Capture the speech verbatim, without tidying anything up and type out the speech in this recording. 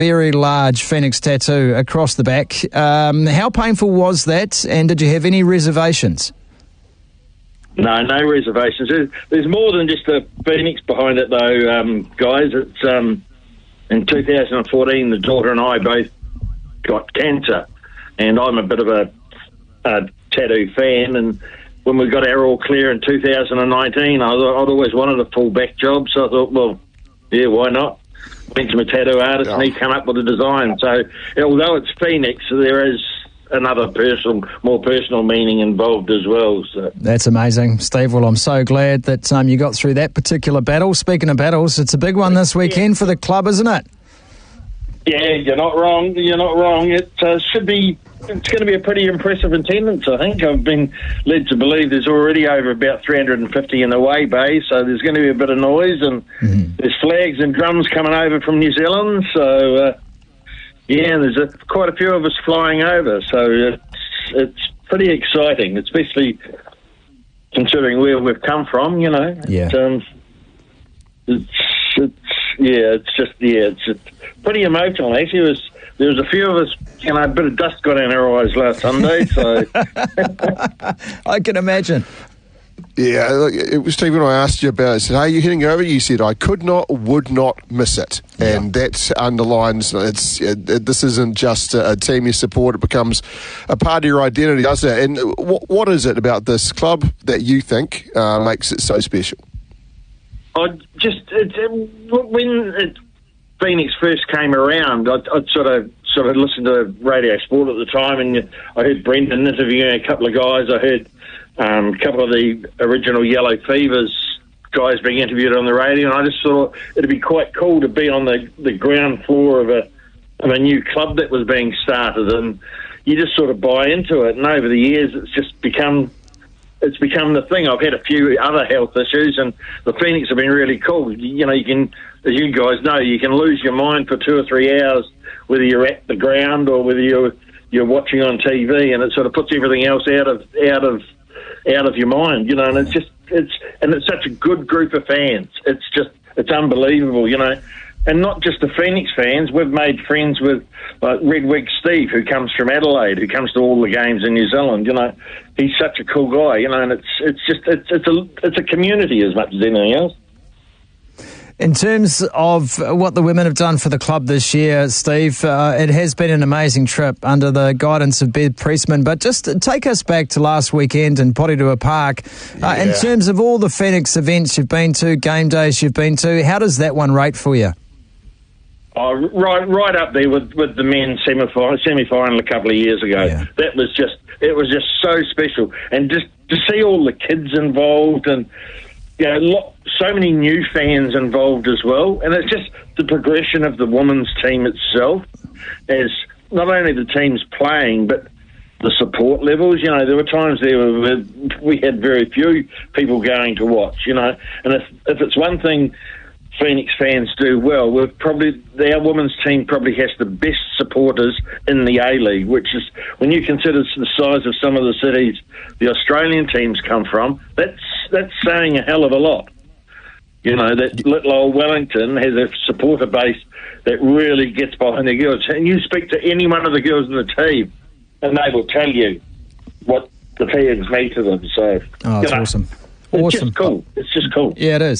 Very large Phoenix tattoo across the back. Um, how painful was that, and did you have any reservations? No, no reservations. There's, there's more than just a Phoenix behind it, though, um, guys. It's um, in two thousand fourteen, the daughter and I both got cancer, and I'm a bit of a, a tattoo fan. And when we got our all clear in two thousand nineteen, I, I'd always wanted a full back job, so I thought, well, yeah, why not? Went to a tattoo artist, and he came up with a design. So, although it's Phoenix, there is another personal, more personal meaning involved as well. So. That's amazing, Steve. Well, I'm so glad that um, you got through that particular battle. Speaking of battles, it's a big one this weekend yeah. for the club, isn't it? Yeah, you're not wrong. You're not wrong. It uh, should be. It's going to be a pretty impressive attendance, I think. I've been led to believe there's already over about three hundred fifty in the way bay, so there's going to be a bit of noise, and mm-hmm. there's flags and drums coming over from New Zealand, so uh, yeah, there's a, quite a few of us flying over, so it's, it's pretty exciting, especially considering where we've come from, you know. Yeah. It's, um, it's, it's, yeah, it's just, yeah, it's just pretty emotional, actually. It was, there was a few of us, you know, a bit of dust got in our eyes last Sunday, so... I can imagine. Yeah, look, it was Steve, when I asked you about it, I said, are you heading over? You said, I could not, would not miss it. Yeah. And that underlines, it's it, it, this isn't just a, a team you support, it becomes a part of your identity, doesn't it? And w- what is it about this club that you think uh, makes it so special? I just, it, it, when it, Phoenix first came around, I, I sort of sort of listened to Radio Sport at the time, and I heard Brendan interviewing a couple of guys. I heard um, a couple of the original Yellow Fevers guys being interviewed on the radio, and I just thought it'd be quite cool to be on the, the ground floor of a of a new club that was being started, and you just sort of buy into it. And over the years, it's just become it's become the thing. I've had a few other health issues, and the Phoenix have been really cool. You know, you can, as you guys know, you can lose your mind for two or three hours, whether you're at the ground or whether you're you're watching on T V, and it sort of puts everything else out of out of out of your mind, you know. And it's just it's and it's such a good group of fans. It's just it's unbelievable, you know. And not just the Phoenix fans. We've made friends with like Red Wig Steve, who comes from Adelaide, who comes to all the games in New Zealand. You know, he's such a cool guy. You know, and it's it's just it's it's a it's a community as much as anything else. In terms of what the women have done for the club this year, Steve, uh, it has been an amazing trip under the guidance of Bev Priestman. But just take us back to last weekend in Porirua Park. Uh, yeah. In terms of all the Phoenix events you've been to, game days you've been to, how does that one rate for you? Oh, right, right up there with, with the men's semi-final, semi-final a couple of years ago. Yeah. That was just, it was just so special, and just to see all the kids involved, and you know, lot, so many new fans involved as well. And it's just the progression of the women's team itself, as not only the teams playing, but the support levels. You know, there were times there where we had very few people going to watch. You know, and if if it's one thing Phoenix fans do well, we've probably our women's team probably has the best supporters in the A-League, which is, when you consider the size of some of the cities the Australian teams come from, that's that's saying a hell of a lot. You know, that little old Wellington has a supporter base that really gets behind their girls. And you speak to any one of the girls in the team, and they will tell you what the fans mean to them. So, oh, it's you know, awesome. It's Awesome. just cool. It's just cool. Yeah, it is.